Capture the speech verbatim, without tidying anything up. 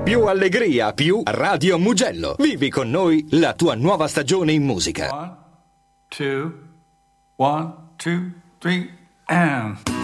Più allegria, più Radio Mugello. Vivi con noi la tua nuova stagione in musica. One, two, one, two, three, and...